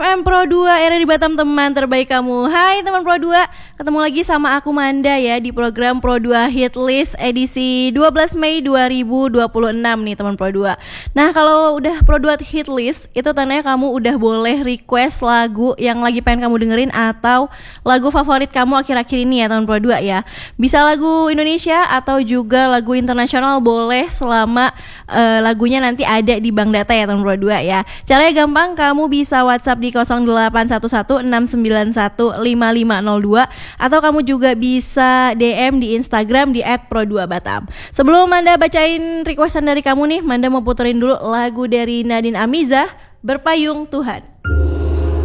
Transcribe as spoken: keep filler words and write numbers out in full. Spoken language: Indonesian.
M Pro dua, era di Batam, teman terbaik kamu. Hai teman Pro dua, ketemu lagi sama aku Manda ya di program Pro dua Hit List edisi dua belas Mei dua ribu dua puluh enam nih teman Pro dua. Nah kalau udah Pro dua Hit List, itu tandanya kamu udah boleh request lagu yang lagi pengen kamu dengerin atau lagu favorit kamu akhir-akhir ini ya teman Pro dua ya. Bisa lagu Indonesia atau juga lagu internasional boleh, selama uh, lagunya nanti ada di bank data ya teman Pro dua ya. Caranya gampang, kamu bisa WhatsApp di nol delapan satu satu enam sembilan satu lima lima nol dua atau kamu juga bisa D M di Instagram di et pro dua batam. Sebelum Manda bacain requestan dari kamu nih, Manda mau puterin dulu lagu dari Nadine Amizah, Berpayung Tuhan.